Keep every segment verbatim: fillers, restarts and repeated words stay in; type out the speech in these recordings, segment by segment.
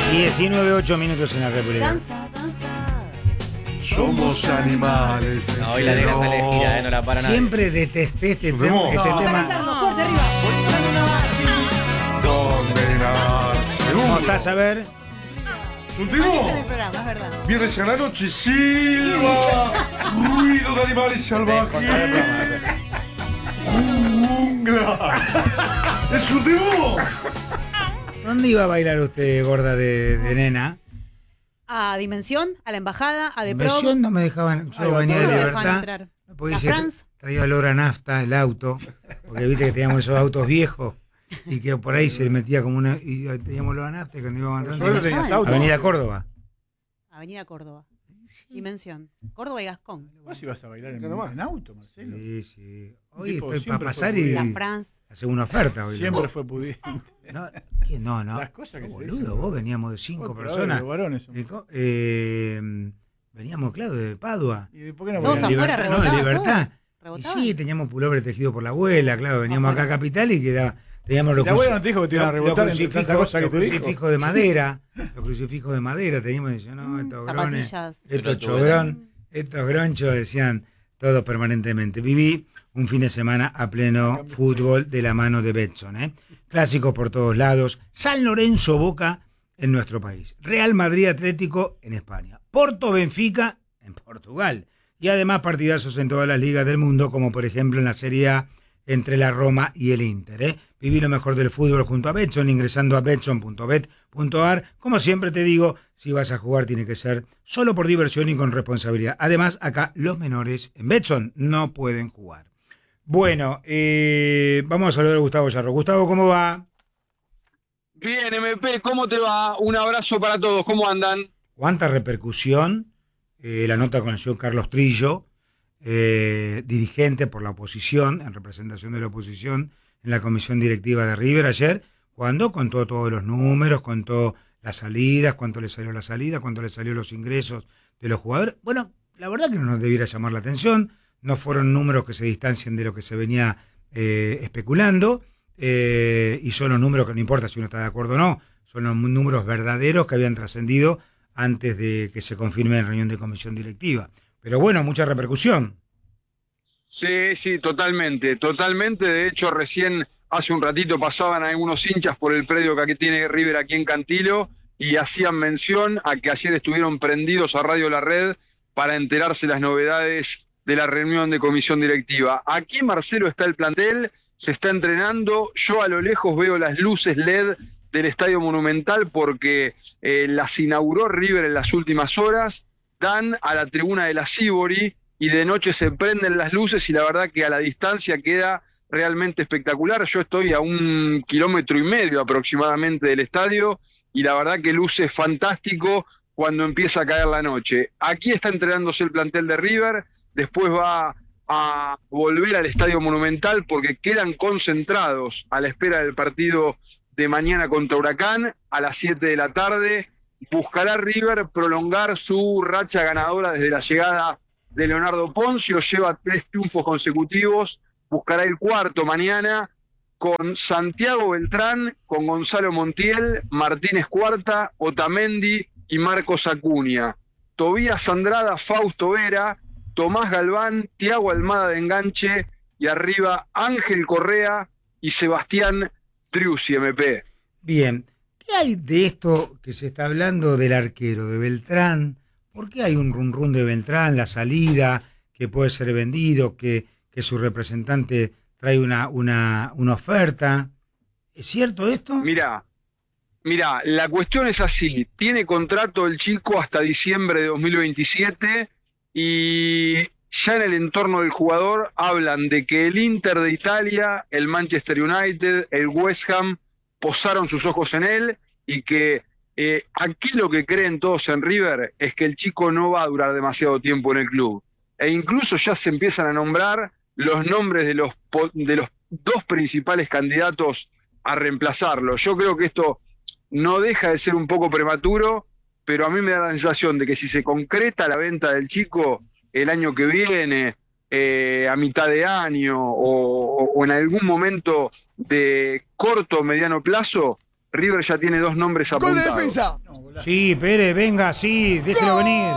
diecinueve, ocho minutos en la República. Danza, danza. Somos animales. No, hoy la negra sale de gira, eh, no la para nadie. Siempre detesté este, Su tema, temor. este No. Vamos a tema. cantarlo fuerte arriba. Dominar. ¿Cómo estás a ver? ¿Su Manija en el último? programa, es verdad. Viernes a la noche, Silva. Ruido de animales salvajes. Jungla. ¿Es un demo? ¿Dónde iba a bailar usted, gorda de, de nena? A Dimensión, a la Embajada, a Depro. Inversión no me dejaban. Yo venía de no me dejaban Libertad. entrar. No podía La ser, France. traía olor a nafta el auto. Porque viste que teníamos esos autos viejos. Y que por ahí se metía como una. Y teníamos olor a nafta y cuando íbamos Por entrando. suerte tenías auto. Avenida Córdoba. Avenida Córdoba. Dimensión. Córdoba y Gascón. Vos ibas a bailar en, Nada más. en auto, Marcelo. Sí, sí. Hoy tipo estoy para siempre pasar fue y La France. hacer una oferta hoy. Siempre fue pudiente. No, ¿qué? no, no. Las cosas que se Boludo, dicen. vos veníamos de cinco Otra personas. vez, los varones son. Eh, co- eh, veníamos, claro, de Padua. ¿Y por qué no Todos En bailan? afuera, Libertad, no, en rebotaban Libertad. Y ¿Rebotaban? sí, teníamos pullover tejido por la abuela, claro, veníamos Afuera. acá a Capital y quedaba, teníamos los La abuela cruci- no te dijo que te iban a los- rebotar los entre tanta crucifijos- cosa que los te dijo. crucifijos de madera, los crucifijos de madera, teníamos, decían, no, estos grones, Zapatillas. estos chogrón, estos gronchos, decían todos permanentemente. Viví un fin de semana a pleno fútbol de la mano de Betson, ¿eh? Clásicos por todos lados, San Lorenzo Boca en nuestro país, Real Madrid Atlético en España, Porto Benfica en Portugal, y además partidazos en todas las ligas del mundo, como por ejemplo en la Serie A entre la Roma y el Inter, ¿eh? Viví lo mejor del fútbol junto a Betson, ingresando a betson punto bet punto a r. Como siempre te digo, si vas a jugar tiene que ser solo por diversión y con responsabilidad. Además, acá los menores en Betson no pueden jugar. Bueno, eh, vamos a saludar a Gustavo Yarro. Gustavo, ¿cómo va? Bien, M P, ¿cómo te va? Un abrazo para todos, ¿cómo andan? ¿Cuánta repercusión? Eh, la nota con el señor Carlos Trillo, eh, dirigente por la oposición, en representación de la oposición, en la comisión directiva de River ayer, cuando contó todos los números, contó las salidas, cuánto le salió la salida, cuánto le salió los ingresos de los jugadores. Bueno, la verdad que no nos debiera llamar la atención, no fueron números que se distancien de lo que se venía eh, especulando, eh, y son los números que no importa si uno está de acuerdo o no, son los números verdaderos que habían trascendido antes de que se confirme en reunión de comisión directiva. Pero bueno, mucha repercusión. Sí, sí, totalmente, totalmente. De hecho, recién hace un ratito pasaban algunos hinchas por el predio que aquí tiene River aquí en Cantilo y hacían mención a que ayer estuvieron prendidos a Radio La Red para enterarse las novedades de la reunión de comisión directiva. Aquí, Marcelo, está el plantel, se está entrenando. Yo a lo lejos veo las luces L E D del Estadio Monumental porque eh, las inauguró River en las últimas horas, dan a la tribuna de la Sibori y de noche se prenden las luces y la verdad que a la distancia queda realmente espectacular. Yo estoy a un kilómetro y medio aproximadamente del estadio y la verdad que luce fantástico cuando empieza a caer la noche. Aquí está entrenándose el plantel de River, después va a volver al Estadio Monumental porque quedan concentrados a la espera del partido de mañana contra Huracán a las siete de la tarde. Buscará River prolongar su racha ganadora desde la llegada de Leonardo Poncio, lleva tres triunfos consecutivos, buscará el cuarto mañana con Santiago Beltrán, con Gonzalo Montiel, Martínez Cuarta, Otamendi y Marcos Acuña. Tobías Andrada, Fausto Vera, Tomás Galván, Tiago Almada de enganche y arriba Ángel Correa y Sebastián Triusi, M P. Bien, ¿qué hay de esto que se está hablando del arquero, de Beltrán? ¿Por qué hay un run run de Beltrán, la salida, que puede ser vendido, que, que su representante trae una, una, una oferta? ¿Es cierto esto? Mira, mira, la cuestión es así, tiene contrato el chico hasta diciembre de dos mil veintisiete y ya en el entorno del jugador hablan de que el Inter de Italia, el Manchester United, el West Ham posaron sus ojos en él y que eh, aquí lo que creen todos en River es que el chico no va a durar demasiado tiempo en el club. E incluso ya se empiezan a nombrar los nombres de los, de los dos principales candidatos a reemplazarlo. Yo creo que esto no deja de ser un poco prematuro, pero a mí me da la sensación de que si se concreta la venta del chico el año que viene, eh, a mitad de año o, o en algún momento de corto o mediano plazo, River ya tiene dos nombres ¡Gol de apuntados. defensa! No, Sí, Pérez, venga, sí, déjelo venir.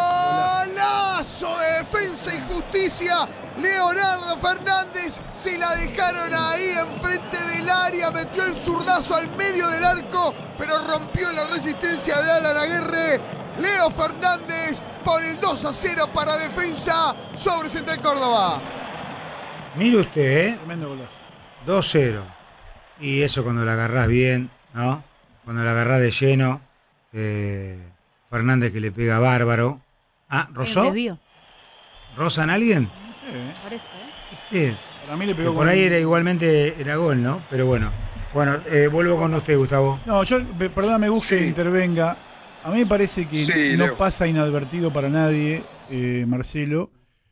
¡Golazo de Defensa y Justicia! Leonardo Fernández se la dejaron ahí enfrente del área, metió el zurdazo al medio del arco, pero rompió la resistencia de Alan Aguirre. Leo Fernández pone el dos a cero para Defensa sobre Central Córdoba. Mire usted, ¿eh? Tremendo golazo. dos cero. Y eso cuando la agarrás bien, ¿no? Cuando la agarrás de lleno. Eh, Fernández que le pega bárbaro. Ah, ¿rozó? Desvío. ¿Rozan a alguien? No sé, ¿eh? Parece, ¿eh? ¿Viste? Para mí le Que pegó por con- ahí era igualmente era gol, ¿no? Pero bueno. Bueno, eh, vuelvo con usted, Gustavo. No, yo, pe- perdóname, Gus, que Sí. intervenga. A mí me parece que Sí, no Leo. pasa inadvertido para nadie, eh, Marcelo,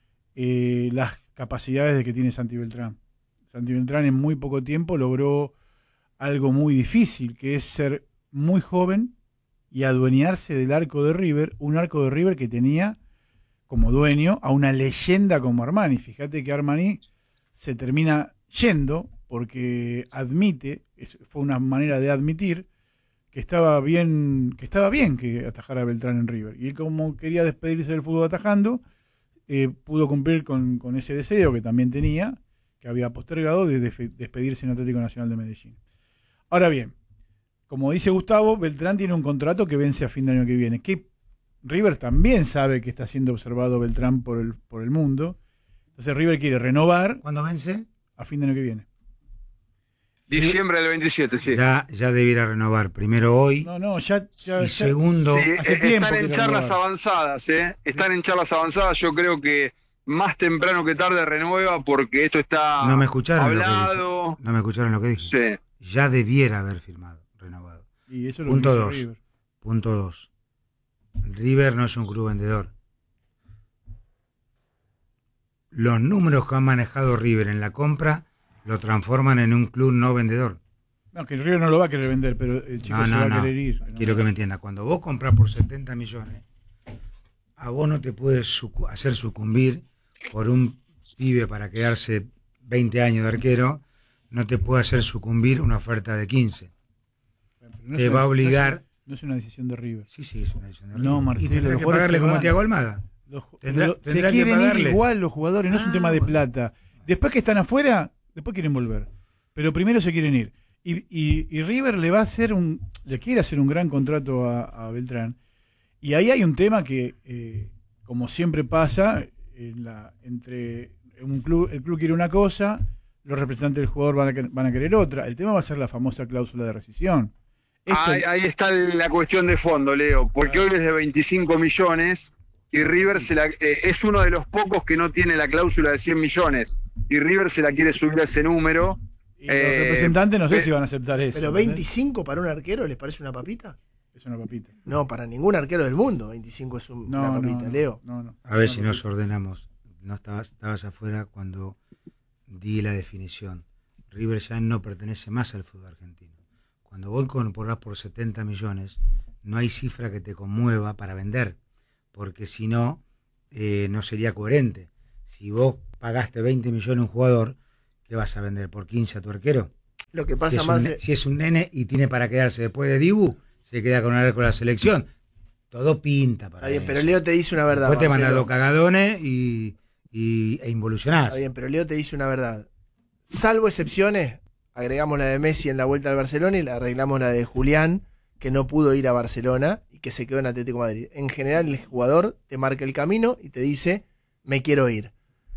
eh, las capacidades de que tiene Santi Beltrán. Santi Beltrán en muy poco tiempo logró algo muy difícil, que es ser muy joven y adueñarse del arco de River, un arco de River que tenía como dueño a una leyenda como Armani. Fíjate que Armani se termina yendo porque admite, es- fue una manera de admitir que estaba bien, que estaba bien que atajara a Beltrán en River. Y él, como quería despedirse del fútbol atajando, eh, pudo cumplir con, con ese deseo que también tenía, que había postergado, de desfe- despedirse en Atlético Nacional de Medellín. Ahora bien, como dice Gustavo, Beltrán tiene un contrato que vence a fin de año que viene. Que River también sabe que está siendo observado Beltrán por el, por el mundo. Entonces River quiere renovar ¿Cuándo vence? a fin de año que viene. Diciembre del veintisiete, sí. Ya, ya debiera renovar. Primero hoy. No, no, ya... ya- Y ya- segundo. Sí, hace eh, tiempo están que en lo charlas renovaron. avanzadas, ¿eh? Están en charlas avanzadas. Yo creo que más temprano que tarde renueva porque esto está No me escucharon lo que hablado. dije. No me escucharon lo que dije. Sí. Ya debiera haber firmado, renovado. Y eso es lo Punto que hizo dos. River. Punto dos. River no es un club vendedor. Los números que han manejado River en la compra lo transforman en un club no vendedor. No, que el River no lo va a querer vender, pero el chico No, se no, va no. a querer ir. Quiero que me entienda. Cuando vos compras por setenta millones, a vos no te puedes sucu- hacer sucumbir por un pibe para quedarse veinte años de arquero, no te puede hacer sucumbir una oferta de quince. Pero no Te es va a una- obligar. No es, no es una decisión de River. Sí, sí, es una decisión de No, River. Marcelo, Y tendrás los que jugadores pagarle se como van. a Thiago Almada. Los ju- Tendrá- pero tendrá se que quieren ir pagarle. igual los jugadores, no es un Ah, tema de bueno. plata. Después que están afuera, después quieren volver. Pero primero se quieren ir. Y, y- y River le va a hacer un, le quiere hacer un gran contrato a, a Beltrán. Y ahí hay un tema que, eh, como siempre pasa, en la, entre un club, el club quiere una cosa, los representantes del jugador van a, que- van a querer otra. El tema va a ser la famosa cláusula de rescisión. Esto- Ahí, ahí está la cuestión de fondo, Leo, porque hoy es de veinticinco millones y River se la, eh, es uno de los pocos que no tiene la cláusula de cien millones y River se la quiere subir a ese número. y los eh, representantes no sé pe- si van a aceptar eso. Pero ¿entendés? veinticinco para un arquero, ¿les parece una papita? Es una papita. No, para ningún arquero del mundo, veinticinco es un- No, una no, papita, no, Leo. no, no. A ver Una si papita. nos ordenamos. No estabas, estabas afuera cuando di la definición. River ya no pertenece más al fútbol argentino. Cuando vos incorporás por setenta millones, no hay cifra que te conmueva para vender, porque si no, eh, no sería coherente. Si vos pagaste veinte millones a un jugador, ¿qué vas a vender? ¿Por quince a tu arquero? Lo que Si pasa, es, un, Marce, ne- si es un nene y tiene para quedarse después de Dibu, se queda con el arco de la selección. Todo pinta para está bien, eso. pero Leo te dice una verdad. Después te mandas Marcelo. dos cagadones y, y, e involucionás. Está bien, pero Leo te dice una verdad. Salvo excepciones, agregamos la de Messi en la vuelta al Barcelona y le arreglamos la de Julián, que no pudo ir a Barcelona y que se quedó en Atlético de Madrid. En general, el jugador te marca el camino y te dice, me quiero ir.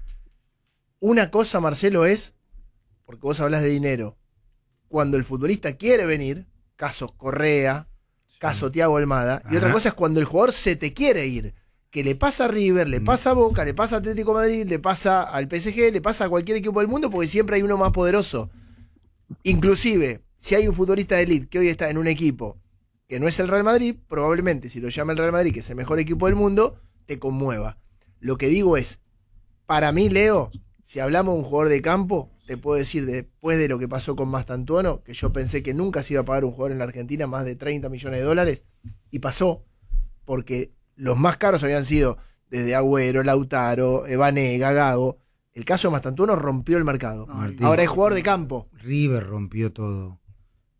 Una cosa, Marcelo, es, porque vos hablas de dinero, cuando el futbolista quiere venir, caso Correa, caso Thiago Almada, y otra Ajá. cosa es cuando el jugador se te quiere ir, que le pasa a River, le Mm. pasa a Boca, le pasa a Atlético de Madrid, le pasa al P S G, le pasa a cualquier equipo del mundo, porque siempre hay uno más poderoso. Inclusive, si hay un futbolista de elite que hoy está en un equipo que no es el Real Madrid, probablemente si lo llama el Real Madrid, que es el mejor equipo del mundo, te conmueva. Lo que digo es, para mí, Leo, si hablamos de un jugador de campo, te puedo decir, después de lo que pasó con Mastantuono, que yo pensé que nunca se iba a pagar un jugador en la Argentina más de treinta millones de dólares, y pasó, porque los más caros habían sido desde Agüero, Lautaro, Vanega, Gago. El caso de Mastantuono rompió el mercado. Martín. Ahora es jugador de campo. River rompió todo.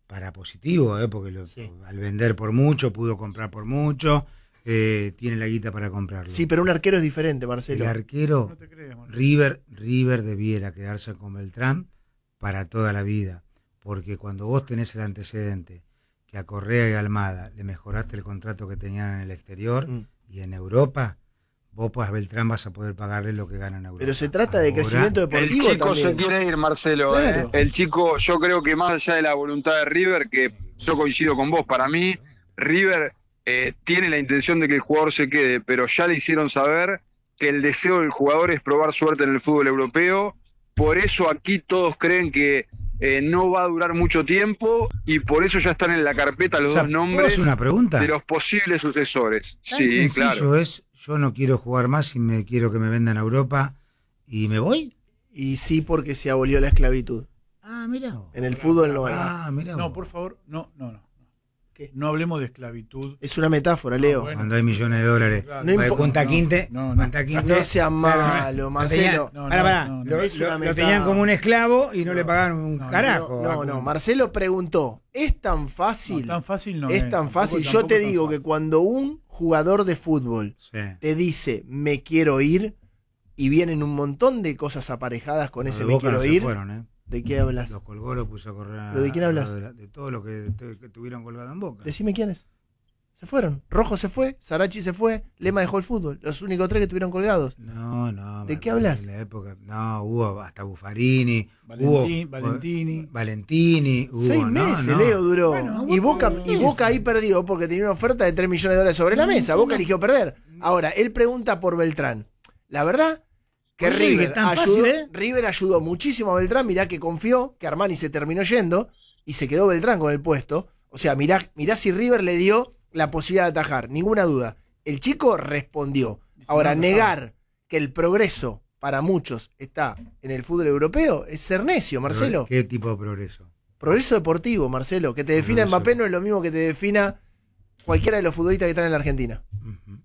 para positivo, ¿eh? Porque lo, Sí. al vender por mucho, pudo comprar por mucho, eh, tiene la guita para comprarlo. Sí, pero un arquero es diferente, Marcelo. El arquero, No te creas, Marcelo. River, River debiera quedarse con Beltrán para toda la vida, porque cuando vos tenés el antecedente que a Correa y Almada le mejoraste el contrato que tenían en el exterior Mm. y en Europa, vos pues a Beltrán vas a poder pagarle lo que gana en Europa. Pero se trata de Ahora, crecimiento El deportivo chico también. se quiere ir, Marcelo. Claro. ¿eh? El chico, yo creo que más allá de la voluntad de River, que yo coincido con vos, para mí, River eh, tiene la intención de que el jugador se quede, pero ya le hicieron saber que el deseo del jugador es probar suerte en el fútbol europeo. Por eso aquí todos creen que eh, no va a durar mucho tiempo y por eso ya están en la carpeta los O sea, dos ¿puedo nombres hacer una pregunta? de los posibles sucesores. Tan Sí, sencillo claro. es, yo no quiero jugar más y me quiero que me vendan a Europa y me voy. Y sí, porque se abolió la esclavitud. Ah, mira. vos. En el fútbol no hay. Ah, mira. No, vos. por favor, no, no, no. ¿Qué? No hablemos de esclavitud. Es una metáfora, Leo. bueno. Cuando hay millones de dólares. Claro. No Pues impo- Punta no, Quinte, no, no. Punta Quinte. No sea malo, Claro, Marcelo. No, Pará, pará. no, no. Lo, Es una lo- lo metáfora. tenían como un esclavo y no, le pagaron un no, carajo. No, no, Marcelo preguntó, ¿es tan fácil? No, tan fácil no es tan tampoco- fácil. Yo tampoco te tan digo fácil. que cuando un jugador de fútbol Sí. te dice, me quiero ir, y vienen un montón de cosas aparejadas con Los ese de me Boca quiero no se ir, fueron, ¿eh? ¿de qué hablas? Los colgó, los puso a correr. a- ¿Pero de quién hablas? De, la- de todo lo que, que tuvieron colgado en Boca. Decime quiénes. Se fueron. Rojo se fue, Sarachi se fue, Lema dejó el fútbol. Los únicos tres que estuvieron colgados. No, no. ¿De me qué parece hablas? En la época, no, hubo hasta Buffarini. Valentín- hubo, Valentini. Valentini. Hubo, Seis no, meses, no. Leo, duró. Bueno, y, Boca, bueno, y Boca ahí perdió porque tenía una oferta de tres millones de dólares sobre la mesa. Boca eligió perder. Ahora, él pregunta por Beltrán. La verdad que Oye, River, que tan ayudó, fácil, ¿eh? River ayudó muchísimo a Beltrán. Mirá que confió, que Armani se terminó yendo y se quedó Beltrán con el puesto. O sea, mirá, mirá si River le dio la posibilidad de atajar, ninguna duda. El chico respondió. Ahora, negar que el progreso para muchos está en el fútbol europeo es ser necio, Marcelo. ¿Qué tipo de progreso? Progreso deportivo, Marcelo. Que te defina Progreso. Mbappé no es lo mismo que te defina cualquiera de los futbolistas que están en la Argentina. Ujú.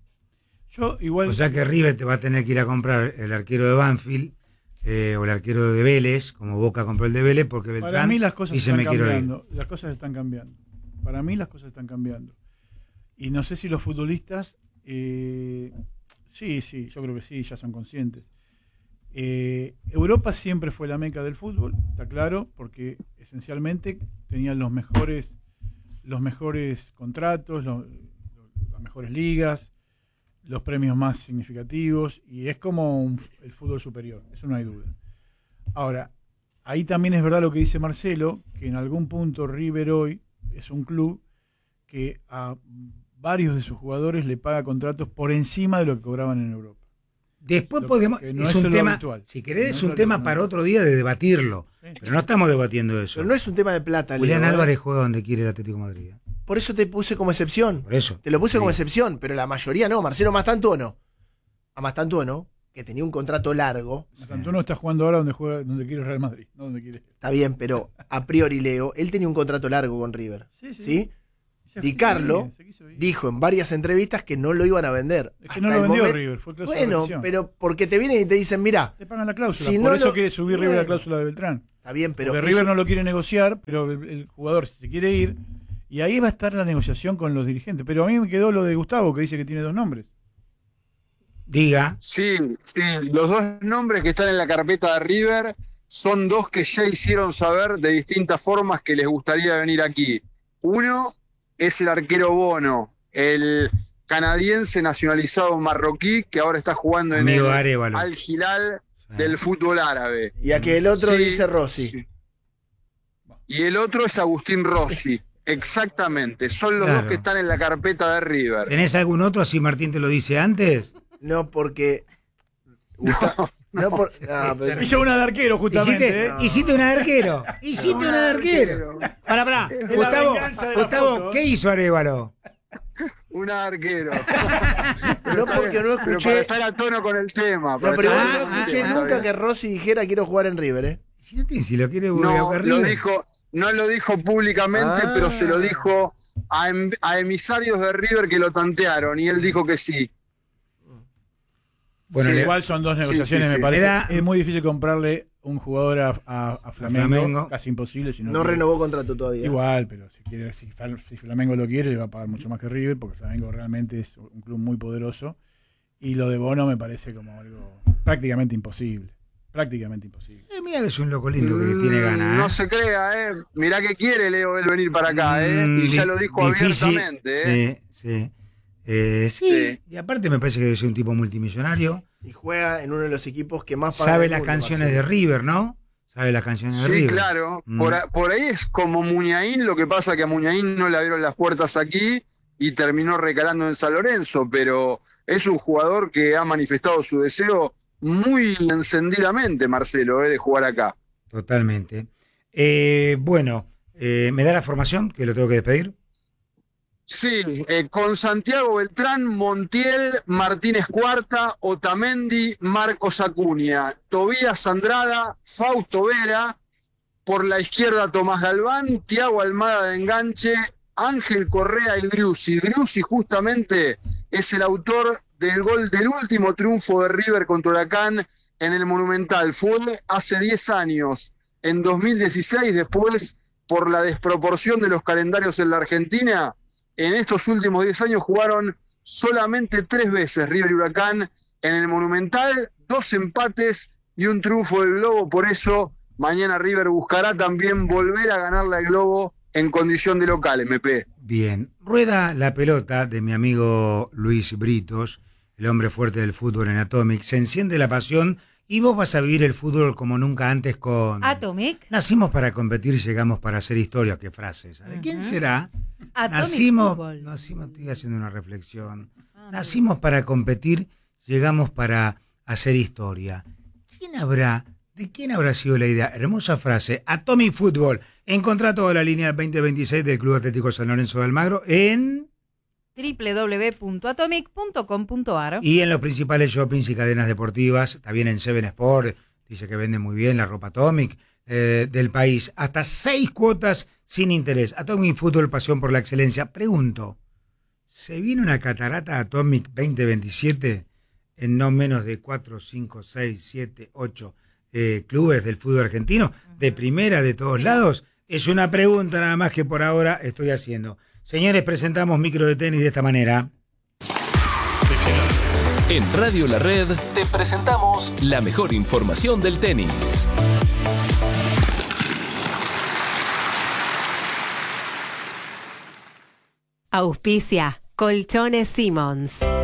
Yo igual. O sea que River te va a tener que ir a comprar el arquero de Banfield eh, o el arquero de Vélez, como Boca compró el de Vélez, porque Beltrán Para mí las cosas dice están me quiero ir. cambiando. Las cosas están cambiando. Para mí las cosas están cambiando. Y no sé si los futbolistas, eh, sí, sí, yo creo que sí, ya son conscientes. Eh, Europa siempre fue la meca del fútbol, está claro, porque esencialmente tenían los mejores, los mejores contratos, los- las mejores ligas, los premios más significativos, y es como un- el fútbol superior, eso no hay duda. Ahora, ahí también es verdad lo que dice Marcelo, que en algún punto River hoy es un club que a varios de sus jugadores le paga contratos por encima de lo que cobraban en Europa. Después Lo podemos, que no es es un lo tema, habitual. si querés, No es es un lo tema habitual. para otro día de debatirlo. Sí, sí. Pero no estamos debatiendo eso. Pero no es un tema de plata, Julián Leo, ¿eh? Álvarez juega donde quiere el Atlético de Madrid. ¿eh? Por eso te puse como excepción. Por eso. Te lo puse Sí. como excepción, pero la mayoría no. Marcelo Mastantuono. A Mastantuono, que tenía un contrato largo, Santuno está jugando ahora donde juega, donde quiere Real Madrid, no donde quiere. está bien, pero a priori, Leo, él tenía un contrato largo con River. Sí, sí. ¿Sí? Se Di quiso Carlo ir, se quiso ir. Dijo en varias entrevistas que no lo iban a vender. Es que Hasta no lo el vendió momen- River, fue cláusula de Bueno, rescisión. pero porque te vienen y te dicen, mira, Te pagan la cláusula, si por no eso lo- quiere subir River la bueno. cláusula de Beltrán. está bien, pero Porque eso- River no lo quiere negociar, pero el, el jugador se quiere ir, y ahí va a estar la negociación con los dirigentes. Pero a mí me quedó lo de Gustavo, que dice que tiene dos nombres. Diga. Sí, sí, los dos nombres que están en la carpeta de River son dos que ya hicieron saber de distintas formas que les gustaría venir aquí. Uno es el arquero Bono, el canadiense nacionalizado marroquí que ahora está jugando en Amigo el Arévalo. Al Hilal Sí. del fútbol árabe. y a que el otro Sí, dice Rossi. sí. Y el otro es Agustín Rossi. Exactamente, son los Claro. dos que están en la carpeta de River. ¿Tenés algún otro así Martín te lo dice antes? No, porque. Gusta- no, por, no, pero- Hizo una de arquero, justamente. Hiciste, ¿eh? hiciste una de arquero. Hiciste una de arquero. Pará, pará. la Gustavo, venganza de la Gustavo, foto, ¿eh? ¿qué hizo Arévalo? Un arquero. No, porque no Pero escuché- para estar a tono con el tema. no, para pero estar Ah, no a tono con el escuché tema, nunca ¿está que Rossi dijera quiero jugar en River, ¿eh? Si no, tiene- si lo quiere, bien? voy a No, buscar lo River. dijo, no lo dijo públicamente, Ah. pero se lo dijo a, em- a emisarios de River que lo tantearon y él dijo que sí. Bueno, Sí, le- Igual son dos Sí, negociaciones, sí, sí. me parece. Era- Es muy difícil comprarle un jugador a, a, a Flamengo, Flamengo. casi imposible. Si no, No quiere. renovó contrato todavía. Igual, pero si quiere, si, si Flamengo lo quiere, le va a pagar mucho más que River, porque Flamengo realmente es un club muy poderoso. Y lo de Bono me parece como algo prácticamente imposible. Prácticamente imposible. Eh, mira que es un loco lindo que tiene ganas. ¿eh? No se crea, ¿eh? Mirá que quiere Leo él venir para acá, ¿eh? Mm, Y ya di- lo dijo difícil, abiertamente, ¿eh? Sí, sí. Eh, sí. Sí. Y aparte me parece que debe ser un tipo multimillonario. Y juega en uno de los equipos que más pagan Sabe del las mundo, canciones Marcelo. de River, ¿no? Sabe las canciones de Sí, River. claro. Mm. Por, a- por ahí es como Muñain, lo que pasa que a Muñain no le abrieron las puertas aquí y terminó recalando en San Lorenzo, pero es un jugador que ha manifestado su deseo muy encendidamente, Marcelo, ¿eh? De jugar acá. Totalmente. Eh, bueno, eh, ¿me da la formación que lo tengo que despedir? Sí, eh, con Santiago Beltrán, Montiel, Martínez Cuarta, Otamendi, Marcos Acuña, Tobías Andrada, Fausto Vera, por la izquierda Tomás Galván, Thiago Almada de enganche, Ángel Correa y Driussi. Driussi justamente es el autor del gol del último triunfo de River contra Huracán en el Monumental. Fue hace diez años, en dos mil dieciséis, después por la desproporción de los calendarios en la Argentina. En estos últimos diez años jugaron solamente tres veces River y Huracán en el Monumental, dos empates y un triunfo del Globo. Por eso mañana River buscará también volver a ganarle al Globo en condición de local, M P. Bien. Rueda la pelota de mi amigo Luis Britos, el hombre fuerte del fútbol en Atomic. Se enciende la pasión y vos vas a vivir el fútbol como nunca antes con... Atomic. Nacimos para competir, llegamos para hacer historia. Qué frase esa. ¿De quién Ujú. será? Atomic Nacimos, Fútbol. nacimos, estoy haciendo una reflexión. Ah, Nacimos para competir, llegamos para hacer historia. ¿Quién habrá, de quién habrá sido la idea? Hermosa frase. Atomic Fútbol. Encontrá toda la línea veinte veintiséis del Club Atlético San Lorenzo de Almagro en... doble u doble u doble u punto atomic punto com punto a r. Y en los principales shoppings y cadenas deportivas, también en Seven Sport, dice que vende muy bien la ropa Atomic eh, del país. Hasta seis cuotas sin interés. Atomic Fútbol, pasión por la excelencia. Pregunto, ¿se viene una catarata Atomic veinte veintisiete en no menos de cuatro, cinco, seis, siete, ocho eh, clubes del fútbol argentino? De primera, de todos lados. Es una pregunta nada más que por ahora estoy haciendo. Señores, presentamos Micro de Tenis de esta manera. En Radio La Red te presentamos la mejor información del tenis. Auspicia Colchones Simmons.